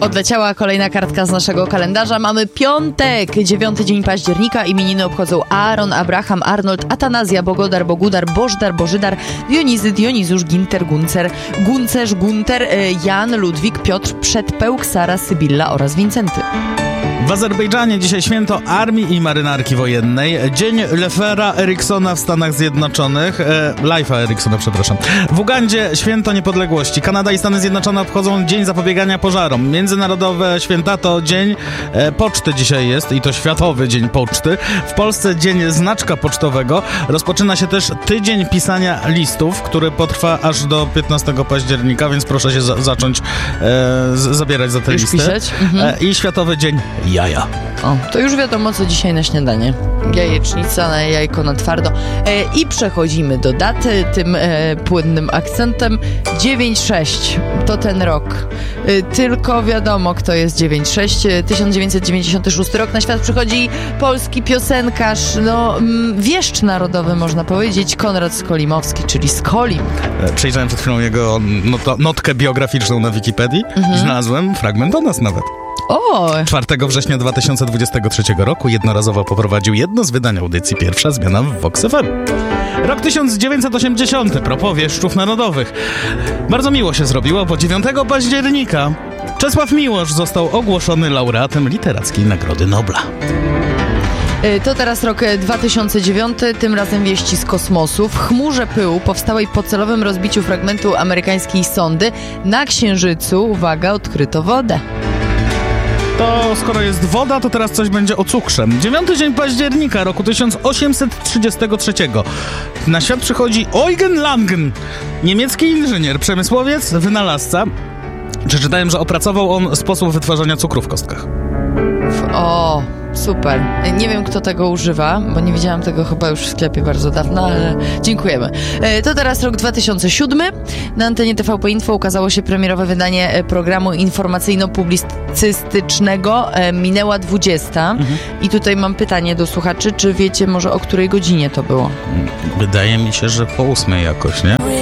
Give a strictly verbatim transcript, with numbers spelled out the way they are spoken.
Odleciała kolejna kartka z naszego kalendarza. Mamy piątek, dziewiąty dzień października. Imieniny obchodzą Aaron, Abraham, Arnold, Atanazja, Bogodar, Bogudar, Bożdar, Bożydar, Dionizy, Dionizusz, Ginter, Guncer, Guncerz, Gunter, Jan, Ludwik, Piotr, Przedpełk, Sara, Sybilla oraz Wincenty. W Azerbejdżanie dzisiaj święto Armii i Marynarki Wojennej, Dzień Lefera Eriksona w Stanach Zjednoczonych, e, Leif'a Eriksona, przepraszam. W Ugandzie święto niepodległości. Kanada i Stany Zjednoczone obchodzą Dzień Zapobiegania Pożarom. Międzynarodowe święta to Dzień e, Poczty dzisiaj jest i to Światowy Dzień Poczty. W Polsce Dzień Znaczka Pocztowego. Rozpoczyna się też Tydzień Pisania Listów, który potrwa aż do piętnastego października, więc proszę się za- zacząć e, z- zabierać za te Już listy. pisać? Mhm. E, I Światowy Dzień Jaja. O, to już wiadomo, co dzisiaj na śniadanie. Jajecznica na jajko na twardo. E, I przechodzimy do daty tym e, płynnym akcentem. dziewięć sześć to ten rok. E, tylko wiadomo, kto jest dziewięć sześć. E, tysiąc dziewięćset dziewięćdziesiąty szósty rok. Na świat przychodzi polski piosenkarz, no m, wieszcz narodowy, można powiedzieć, Konrad Skolimowski, czyli Skolim. E, Przejrzałem przed chwilą jego not- notkę biograficzną na Wikipedii i znalazłem fragment o nas nawet. O! czwartego września dwa tysiące dwudziestego trzeciego roku jednorazowo poprowadził jedno z wydań audycji Pierwsza Zmiana w Vox F M. Rok tysiąc dziewięćset osiemdziesiąty, propos wieszczów narodowych. Bardzo miło się zrobiło, bo dziewiątego października Czesław Miłosz został ogłoszony laureatem Literackiej Nagrody Nobla. To teraz rok dwa tysiące dziewiąty, tym razem wieści z kosmosu. W chmurze pyłu powstałej po celowym rozbiciu fragmentu amerykańskiej sondy na Księżycu, uwaga, odkryto wodę. To skoro jest woda, to teraz coś będzie o cukrze. dziewiąty dzień października roku tysiąc osiemset trzydziestego trzeciego. Na świat przychodzi Eugen Langen, niemiecki inżynier, przemysłowiec, wynalazca. Przeczytałem, że opracował on sposób wytwarzania cukru w kostkach. O, super. Nie wiem, kto tego używa, bo nie widziałam tego chyba już w sklepie bardzo dawno, ale dziękujemy. To teraz rok dwa tysiące siódmy. Na antenie T V P Info ukazało się premierowe wydanie programu informacyjno-publicystycznego Minęła dwudziesta. Mhm. I tutaj mam pytanie do słuchaczy, czy wiecie może o której godzinie to było? Wydaje mi się, że po ósmej jakoś, nie?